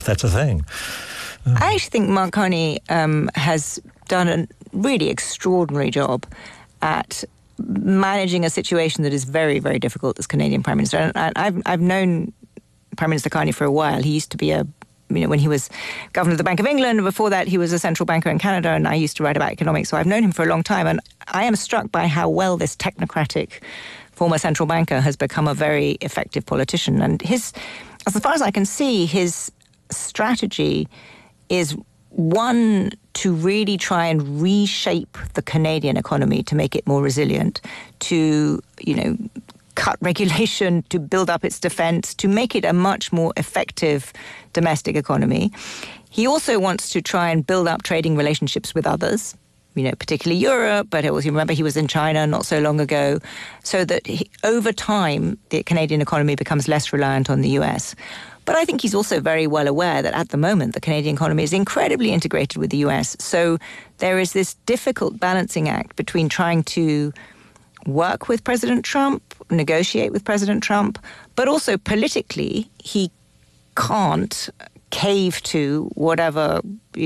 That's a thing. I actually think Mark Carney has done a really extraordinary job at managing a situation that is very, very difficult as Canadian Prime Minister. And I've known Prime Minister Carney for a while. He used to be when he was governor of the Bank of England, and before that he was a central banker in Canada, and I used to write about economics, so I've known him for a long time. And I am struck by how well this technocratic former central banker has become a very effective politician. And as far as I can see, his strategy is one, to really try and reshape the Canadian economy to make it more resilient, to, cut regulation, to build up its defense, to make it a much more effective domestic economy. He also wants to try and build up trading relationships with others, particularly Europe, but also remember he was in China not so long ago, so that over time the Canadian economy becomes less reliant on the US. But I think he's also very well aware that at the moment the Canadian economy is incredibly integrated with the US. So there is this difficult balancing act between trying to work with President Trump, negotiate with President Trump, but also politically he can't cave to whatever,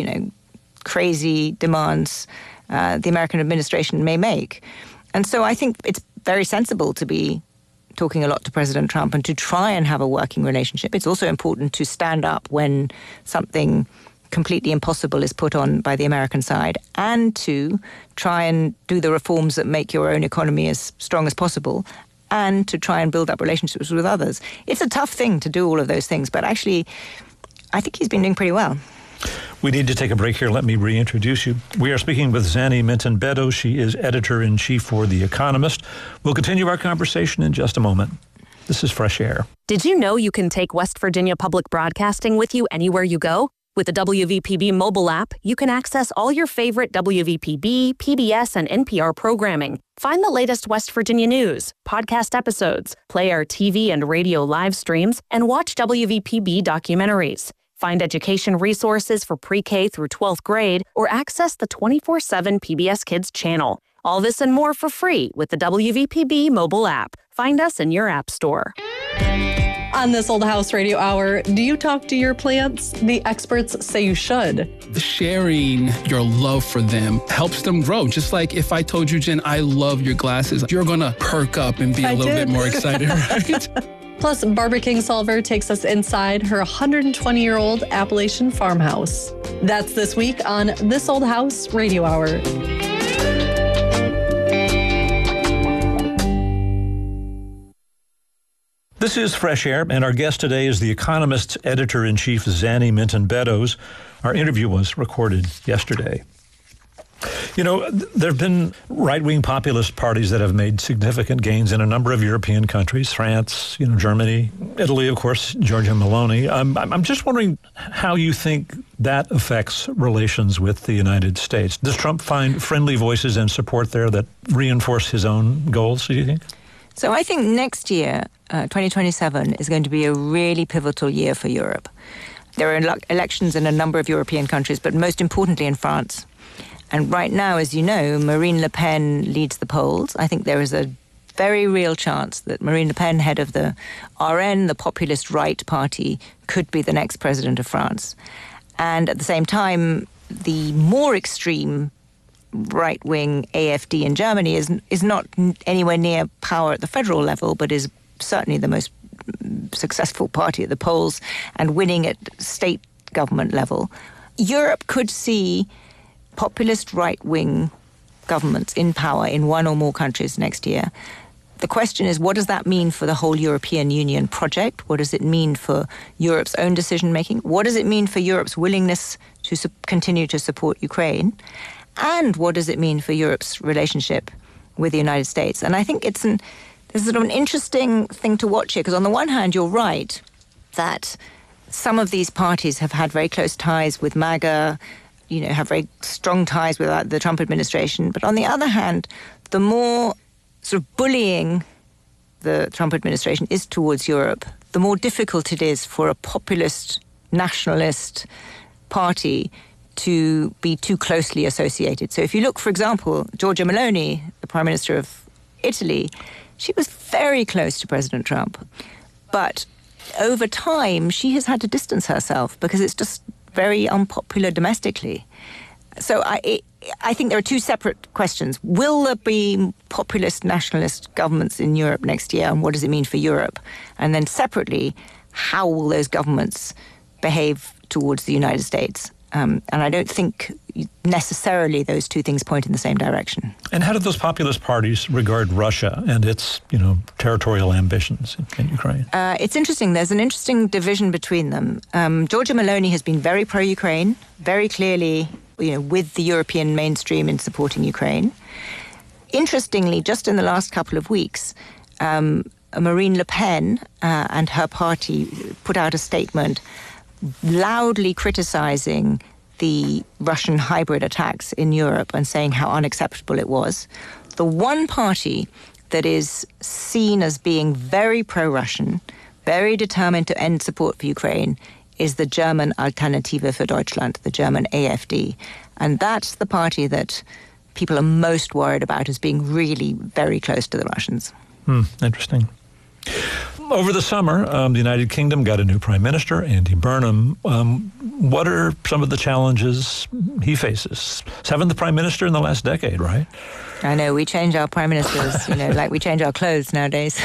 crazy demands the American administration may make. And so I think it's very sensible to be talking a lot to President Trump and to try and have a working relationship. It's also important to stand up when something completely impossible is put on by the American side, and to try and do the reforms that make your own economy as strong as possible, and to try and build up relationships with others. It's a tough thing to do all of those things, but actually I think he's been doing pretty well. We need to take a break here. Let me reintroduce you. We are speaking with Zanny Minton-Beddoes. She is editor-in-chief for The Economist. We'll continue our conversation in just a moment. This is Fresh Air. Did you know you can take West Virginia Public Broadcasting with you anywhere you go? With the WVPB mobile app, you can access all your favorite WVPB, PBS, and NPR programming. Find the latest West Virginia news, podcast episodes, play our TV and radio live streams, and watch WVPB documentaries. Find education resources for pre-K through 12th grade, or access the 24/7 PBS Kids channel. All this and more for free with the WVPB mobile app. Find us in your app store. On This Old House Radio Hour, do you talk to your plants? The experts say you should. Sharing your love for them helps them grow. Just like if I told you, Jen, I love your glasses, you're going to perk up and be a little bit more excited, right? Plus, Barbara Kingsolver takes us inside her 120-year-old Appalachian farmhouse. That's this week on This Old House Radio Hour. This is Fresh Air, and our guest today is The Economist's editor-in-chief, Zanny Minton-Beddoes. Our interview was recorded yesterday. There have been right-wing populist parties that have made significant gains in a number of European countries, France, Germany, Italy, of course, Giorgia Meloni. I'm just wondering how you think that affects relations with the United States. Does Trump find friendly voices and support there that reinforce his own goals, do you think? So I think next year, 2027, is going to be a really pivotal year for Europe. There are elections in a number of European countries, but most importantly in France. And right now, as you know, Marine Le Pen leads the polls. I think there is a very real chance that Marine Le Pen, head of the RN, the populist right party, could be the next president of France. And at the same time, the more extreme right-wing AfD in Germany is not anywhere near power at the federal level, but is certainly the most successful party at the polls and winning at state government level. Europe could see populist right-wing governments in power in one or more countries next year. The question is, what does that mean for the whole European Union project? What does it mean for Europe's own decision-making? What does it mean for Europe's willingness to continue to support Ukraine? And what does it mean for Europe's relationship with the United States? And I think there's sort of an interesting thing to watch here, because on the one hand, you're right that some of these parties have had very close ties with MAGA, have very strong ties with the Trump administration. But on the other hand, the more sort of bullying the Trump administration is towards Europe, the more difficult it is for a populist, nationalist party to be too closely associated. So if you look, for example, Giorgia Meloni, the Prime Minister of Italy, she was very close to President Trump. But over time, she has had to distance herself because it's just very unpopular domestically. So I think there are two separate questions. Will there be populist nationalist governments in Europe next year, and what does it mean for Europe? And then separately, how will those governments behave towards the United States? And I don't think necessarily those two things point in the same direction. And how do those populist parties regard Russia and its, territorial ambitions in Ukraine? It's interesting. There's an interesting division between them. Giorgia Meloni has been very pro-Ukraine, very clearly, with the European mainstream in supporting Ukraine. Interestingly, just in the last couple of weeks, Marine Le Pen and her party put out a statement loudly criticizing the Russian hybrid attacks in Europe and saying how unacceptable it was. The one party that is seen as being very pro-Russian, very determined to end support for Ukraine, is the German Alternative für Deutschland, the German AfD. And that's the party that people are most worried about as being really very close to the Russians. Interesting. Over the summer, the United Kingdom got a new prime minister, Andy Burnham. What are some of the challenges he faces? Seventh prime minister in the last decade, right? I know, we change our prime ministers, like we change our clothes nowadays.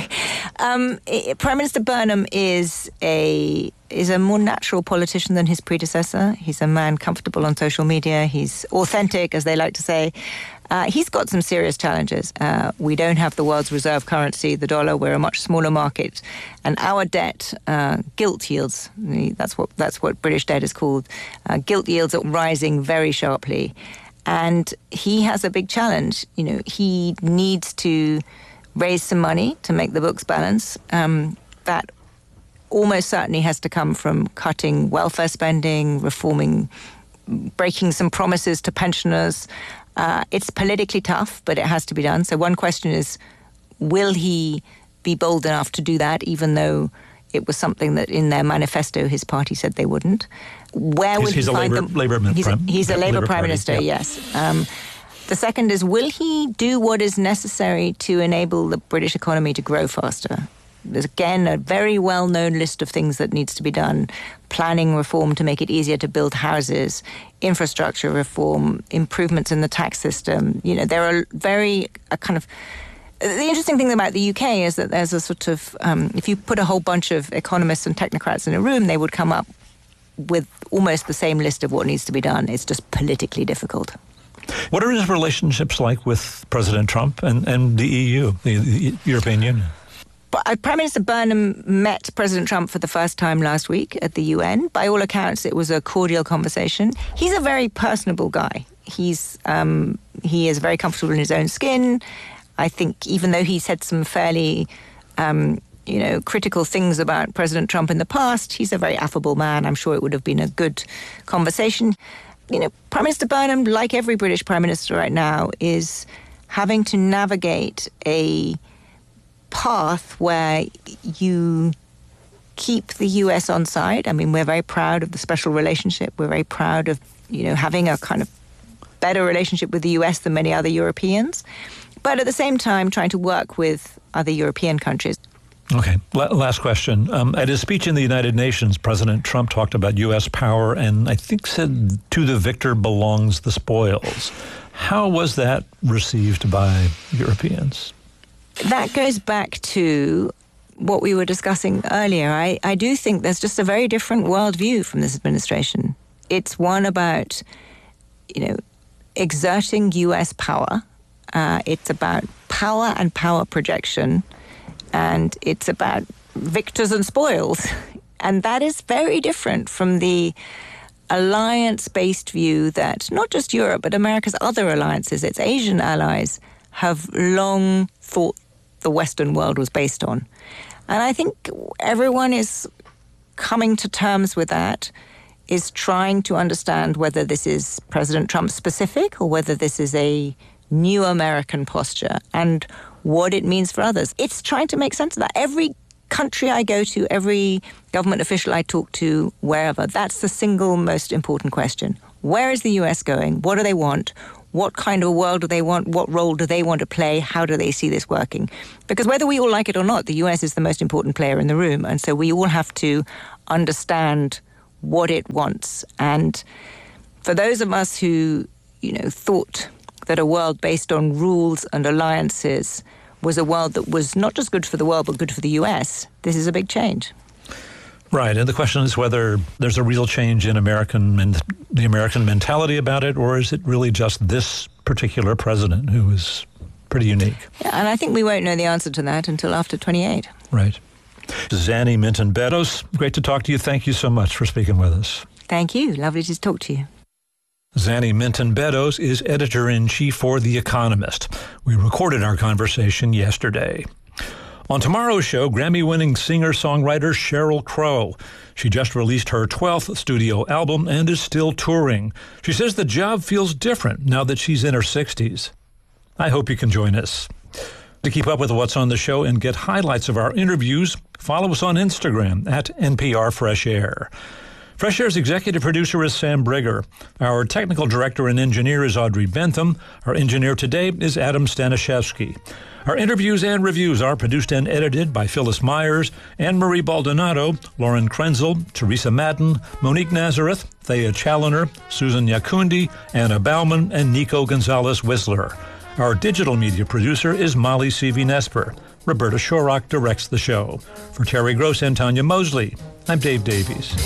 Prime Minister Burnham is a more natural politician than his predecessor. He's a man comfortable on social media. He's authentic, as they like to say. He's got some serious challenges. We don't have the world's reserve currency, the dollar. We're a much smaller market. And our debt, gilt yields, that's what British debt is called. Gilt yields are rising very sharply. And he has a big challenge. He needs to raise some money to make the books balance. That almost certainly has to come from cutting welfare spending, reforming, breaking some promises to pensioners. It's politically tough, but it has to be done. So one question is, will he be bold enough to do that, even though it was something that in their manifesto his party said they wouldn't? Where would he find them? He's a Labour Prime Minister, yes. The second is, will he do what is necessary to enable the British economy to grow faster? There's, again, a very well-known list of things that needs to be done. Planning reform to make it easier to build houses, infrastructure reform, improvements in the tax system. There are the interesting thing about the UK is that there's a sort of, if you put a whole bunch of economists and technocrats in a room, they would come up with almost the same list of what needs to be done. It's just politically difficult. What are his relationships like with President Trump and the EU, the European Union? Prime Minister Burnham met President Trump for the first time last week at the UN. By all accounts, it was a cordial conversation. He's a very personable guy. He is very comfortable in his own skin. I think even though he said some fairly, critical things about President Trump in the past, he's a very affable man. I'm sure it would have been a good conversation. Prime Minister Burnham, like every British Prime Minister right now, is having to navigate a path where you keep the US on side. I mean, we're very proud of the special relationship. We're very proud of, having a kind of better relationship with the US than many other Europeans. But at the same time, trying to work with other European countries. Okay, last question. At his speech in the United Nations, President Trump talked about U.S. power and I think said, "To the victor belongs the spoils." How was that received by Europeans? That goes back to what we were discussing earlier. I do think there's just a very different worldview from this administration. It's one about, exerting U.S. power. It's about power and power projection. And it's about victors and spoils. And that is very different from the alliance-based view that not just Europe, but America's other alliances, its Asian allies, have long thought the Western world was based on. And I think everyone is coming to terms with that, is trying to understand whether this is President Trump specific or whether this is a new American posture and what it means for others. It's trying to make sense of that. Every country I go to, every government official I talk to, wherever, that's the single most important question. Where is the US going? What do they want? What kind of a world do they want? What role do they want to play? How do they see this working? Because whether we all like it or not, the US is the most important player in the room. And so we all have to understand what it wants. And for those of us who, thought that a world based on rules and alliances was a world that was not just good for the world, but good for the US, this is a big change. Right, and the question is whether there's a real change in the American mentality about it, or is it really just this particular president who is pretty unique? Yeah, and I think we won't know the answer to that until after 28. Right. Zanny Minton-Beddos, great to talk to you. Thank you so much for speaking with us. Thank you. Lovely to talk to you. Zanny Minton-Beddos is editor-in-chief for The Economist. We recorded our conversation yesterday. On tomorrow's show, Grammy-winning singer-songwriter Sheryl Crow. She just released her 12th studio album and is still touring. She says the job feels different now that she's in her 60s. I hope you can join us. To keep up with what's on the show and get highlights of our interviews, follow us on Instagram at NPR Fresh Air. Fresh Air's executive producer is Sam Brigger. Our technical director and engineer is Audrey Bentham. Our engineer today is Adam Staniszewski. Our interviews and reviews are produced and edited by Phyllis Myers, Anne-Marie Baldonado, Lauren Krenzel, Teresa Madden, Monique Nazareth, Thea Challoner, Susan Yakundi, Anna Bauman, and Nico Gonzalez-Whistler. Our digital media producer is Molly Seavey-Nesper. Roberta Shorrock directs the show. For Terry Gross and Tanya Mosley, I'm Dave Davies.